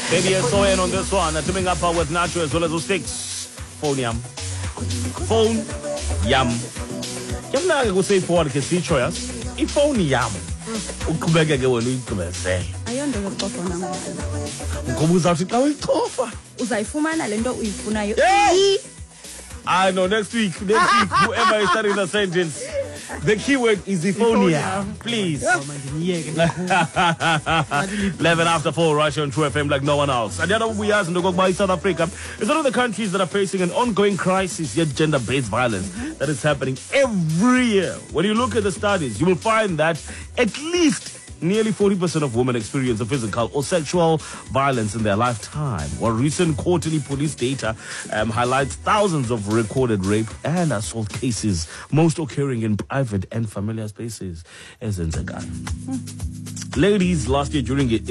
Maybe I saw in on this one. Coming up with Nacho as well as Sticks. Phone yam. Phone yam. Yam na go say forward ke sitsho yas. Phone yam. Uqhubeke ke wena uyigqibezele. Ayonto yokucofa nangoku. Ngoba uzawuthi xa uyicofa. Uzayifumana lento uyifunayo. I know next week, whoever is starting the sentence, the keyword is Ephonia. Please. 11 after 4, Russia on True FM like no one else. And the other we asked by South Africa is one of the countries that are facing an ongoing crisis, yet gender-based violence that is happening every year. When you look at the studies, you will find that at least nearly 40% of women experience a physical or sexual violence in their lifetime. While recent quarterly police data highlights thousands of recorded rape and assault cases, most occurring in private and familiar spaces. Ladies, last year, during the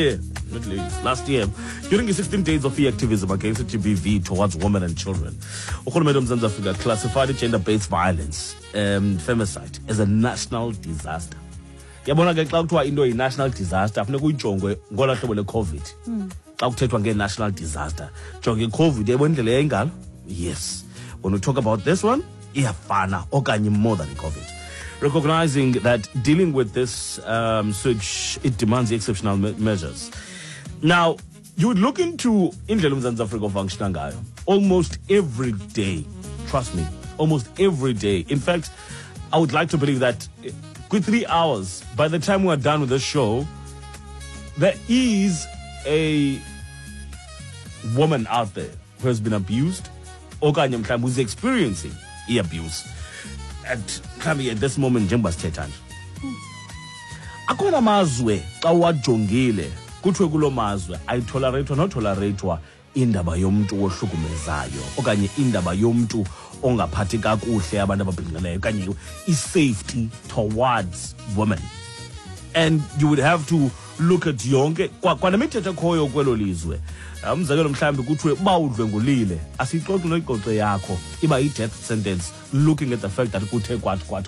16 days of activism against GBV towards women and children, Uhulumende Mzansi Afrika classified gender-based violence, femicide, as a national disaster. Yabona ke xa kuthiwa into yi-national disaster funeka uyijongwe ngola hlobo le-COVID. Xa kuthethwa nge-national disaster jonge i-COVID yayibona indlela yayingalo. Yes, when we talk about this one iyafana okanye more than i-COVID. Recognizing that dealing with this surge, it demands exceptional measures. Now, you would look into indlela uMzansi Afrika ofunctiona ngayo almost every day. Trust me, almost every day. In fact, I would like to believe that with 3 hours, by the time we are done with the show, there is a woman out there who has been abused, or who's experiencing the abuse. At this moment, Jembas Chetan. Akona mazwe, kawa jongile, kutwe kulo mazwe, ay toleratwa, no toleratwa, indaba yomntu ohlukumezayo, okanye indaba yomntu ongaphathi kakuhle abantu ababhinqileyo kanye is-safety towards women. And you would have to look at yonke kwanemithetho ekhoyo kwelo lizwe. Umzekelo mhlambi kuthiwe uba udlwengulile asixoxe noyiqoqe yakho iba i-death sentence, looking at the fact that kuthe kwathi.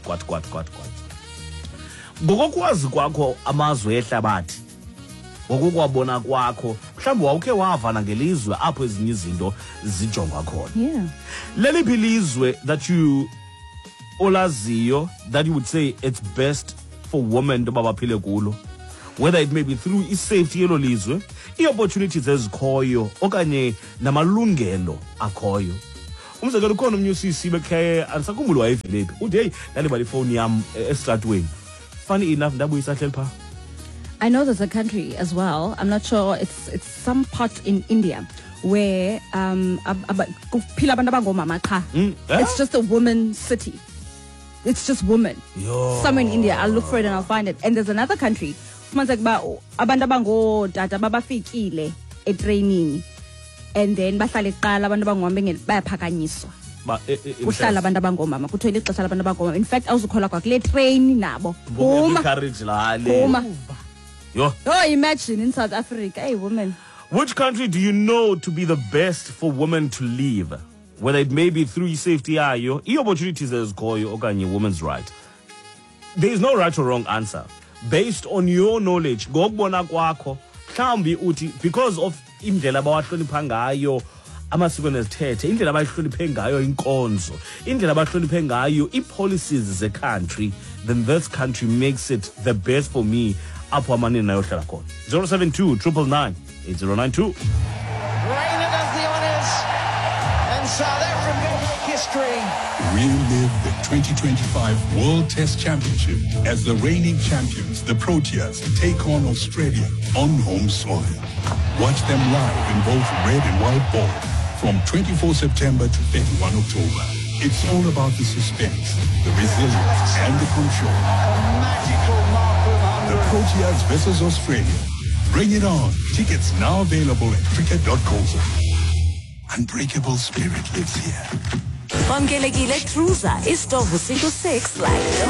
Ngokokwazi kwakho amazwe ehlabathi, ngokukwabona kwakho mhlawumbe wawukhe wavana ngelizwe apho ezinye izinto zijongwa khona. Yeah. Leliphi ilizwe that you olaziyo that you would say it's best for women to babaphile kulo, whether it may be through i-safety yelo lizwe, i-opportunities ezikhoyo okanye namalungelo akhoyo. Umzekelo ukhona umnye usisi bekhe andisakhumbula wayevelephi uthi hey ndalibala ifowuni yam esitratweni. Funny enough ndabuyisa hleli pha. I know there's a country as well. I'm not sure. It's some part in India where it's just a woman city. It's just women. Somewhere in India. I'll look for it and I'll find it. And there's another country. Abantu abango tata babafikile etraining, and then bahlala eqala abantu abangomama bayaphakanyiswa. Kuhlala abantu abangomama kuthiwe ixesha labantu abangomama. In fact awuzukhola kwa kule train nabo. Oh, imagine in South Africa, hey, woman. Which country do you know to be the best for women to live? Whether it may be through safety, opportunities as call you, or women's right. There is no right or wrong answer. Based on your knowledge, because of indlela abawahlonipha ngayo amasiko nezithethe, indlela abahloniphe ngayo inkonzo, indlela abahloniphe ngayo i-policies ze-country, then this country makes it the best for me. 072 999 8092. Reina does the honors, and South African history. Relive the 2025 World Test Championship as the reigning champions, the Proteas, take on Australia on home soil. Watch them live in both red and white ball from 24 September to 31 October. It's all about the suspense, the resilience, and the control. A magical mark of 100. The Proteas versus Australia. Bring it on. Tickets now available at cricket.co. Unbreakable spirit lives here. Bamkelekile Cruiser is Stovu 6 like